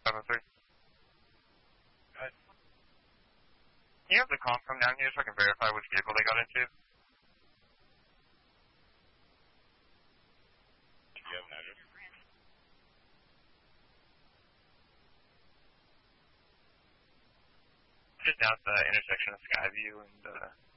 503. Can you have the comp come down here so I can verify which vehicle they got into? Do you have an address? Just down at the intersection of Skyview and